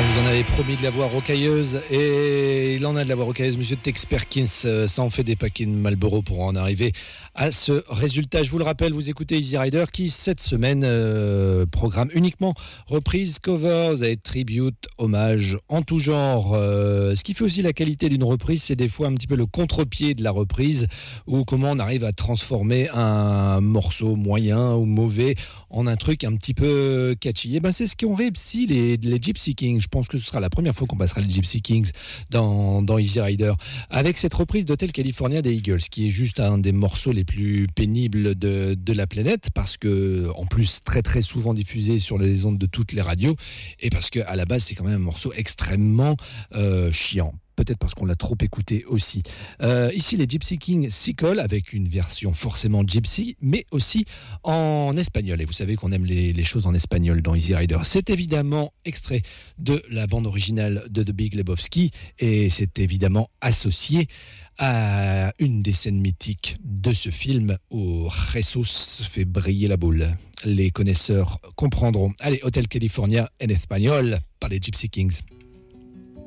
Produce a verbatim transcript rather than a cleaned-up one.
vous en avez promis de la voix rocailleuse et il en a de la voix rocailleuse, monsieur Tex Perkins. Ça en fait des paquets de Marlboro pour en arriver à ce résultat. Je vous le rappelle, vous écoutez Easy Rider qui, cette semaine, euh, programme uniquement reprises, covers et tributes, hommages en tout genre. Euh, ce qui fait aussi la qualité d'une reprise, c'est des fois un petit peu le contre-pied de la reprise ou comment on arrive à transformer un morceau moyen ou mauvais en un truc un petit peu catchy. Et ben c'est ce qu'ont réussi les, les Gypsy Kings. Je pense que ce sera la première fois qu'on passera les Gypsy Kings dans, dans Easy Rider. Avec cette reprise d'Hotel California des Eagles, qui est juste un des morceaux les plus pénibles de, de la planète, parce que, en plus, très très souvent diffusé sur les ondes de toutes les radios, et parce qu'à la base, c'est quand même un morceau extrêmement euh, chiant. Peut-être parce qu'on l'a trop écouté aussi. Euh, ici, les Gypsy Kings s'y collent avec une version forcément gypsy, mais aussi en espagnol. Et vous savez qu'on aime les, les choses en espagnol dans Easy Rider. C'est évidemment extrait de la bande originale de The Big Lebowski et c'est évidemment associé à une des scènes mythiques de ce film où Jesus fait briller la boule. Les connaisseurs comprendront. Allez, Hotel California en espagnol par les Gypsy Kings.